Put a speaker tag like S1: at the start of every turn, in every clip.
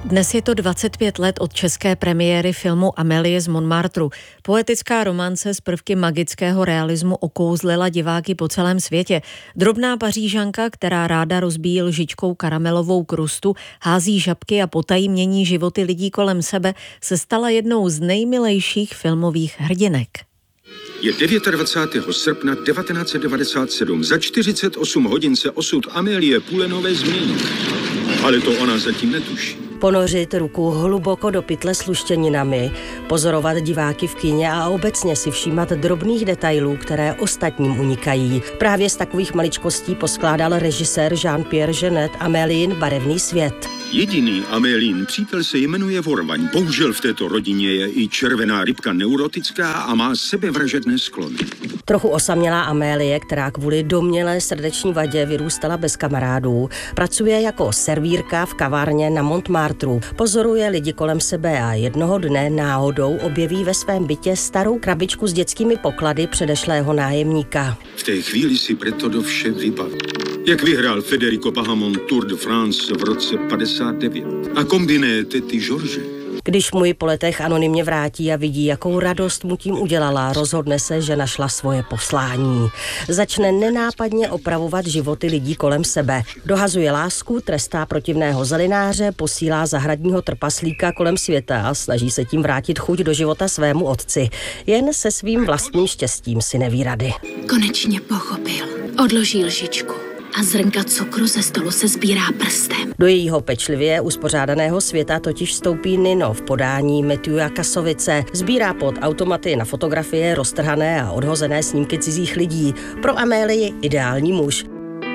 S1: Dnes je to 25 let od české premiéry filmu Amélie z Montmartru. Poetická romance s prvky magického realismu okouzlila diváky po celém světě. Drobná Pařížanka, která ráda rozbíjí lžičkou karamelovou krustu, hází žabky a potají mění životy lidí kolem sebe, se stala jednou z nejmilejších filmových hrdinek.
S2: Je 29. srpna 1997. Za 48 hodin se osud Amélie Poulenové změní. Ale to ona zatím netuší.
S3: Ponořit ruku hluboko do pytle s luštěninami, pozorovat diváky v kině a obecně si všímat drobných detailů, které ostatním unikají. Právě z takových maličkostí poskládal režisér Jean-Pierre Jeunet Amélien barevný svět.
S2: Jediný Amélien přítel se jmenuje Vorvaň. Bohužel v této rodině je i červená rybka neurotická a má sebevražedné sklony.
S3: Trochu osamělá Amélie, která kvůli domnělé srdeční vadě vyrůstala bez kamarádů, pracuje jako servírka v kavárně na Montmartru. Pozoruje lidi kolem sebe a jednoho dne náhodou objeví ve svém bytě starou krabičku s dětskými poklady předešlého nájemníka.
S2: V té chvíli si Bretodo vše vybaví. Jak vyhrál Federico Bahamon Tour de France v roce 59 a kombiné tety George.
S3: Když mu ji po letech anonymně vrátí a vidí, jakou radost mu tím udělala, rozhodne se, že našla svoje poslání. Začne nenápadně opravovat životy lidí kolem sebe. Dohazuje lásku, trestá protivného zelináře, posílá zahradního trpaslíka kolem světa a snaží se tím vrátit chuť do života svému otci. Jen se svým vlastním štěstím si neví rady.
S4: Konečně pochopil. Odloží lžičku a zrnka cukru ze stolu se sbírá prstem.
S3: Do jejího pečlivě uspořádaného světa totiž vstoupí Nino v podání Matthewa Kasovice. Sbírá pod automaty na fotografie roztrhané a odhozené snímky cizích lidí. Pro Amélii ideální muž.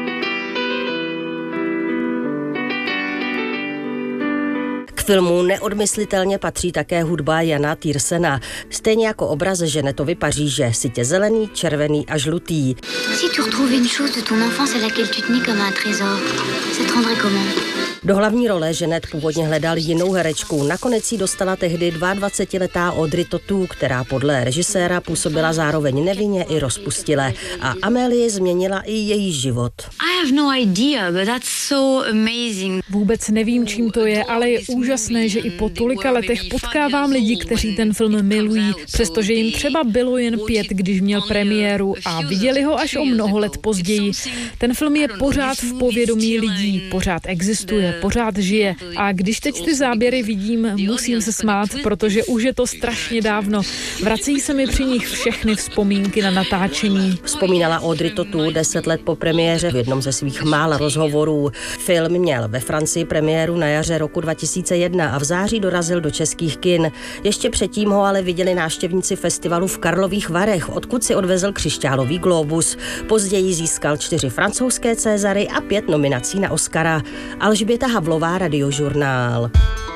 S3: K filmu neodmyslitelně patří také hudba Jana Tiersena, stejně jako obraz Jeunetovy Paříže, sytě zelený, červený a žlutý.
S4: Si tu retrouves une chose de ton enfance à laquelle tu tenais comme un trésor, ça te rendrait comment?
S3: Do hlavní role Jeunet původně hledal jinou herečku. Nakonec jí dostala tehdy 22letá Audrey Tautou, která podle režiséra působila zároveň nevinně i rozpustile. A Amélie změnila i její život.
S4: I have no idea, but that's so amazing.
S5: Vůbec nevím, čím to je, ale je úžasné, že i po tolika letech potkávám lidi, kteří ten film milují, přestože jim třeba bylo jen 5, když měl premiéru a viděli ho až o mnoho let později. Ten film je pořád v povědomí lidí, pořád existuje, pořád žije. A když teď ty záběry vidím, musím se smát, protože už je to strašně dávno. Vrací se mi při nich všechny vzpomínky na natáčení.
S3: Vzpomínala Audrey Tautou 10 let po premiéře v jednom ze svých mála rozhovorů. Film měl ve Francii premiéru na jaře roku 2001 a v září dorazil do českých kin. Ještě předtím ho ale viděli návštěvníci festivalu v Karlových Varech, odkud si odvezl křišťálový glóbus. Později získal 4 francouzské Césary a 5 nominací na Oscara. Alžběta Havlová, Radiožurnál.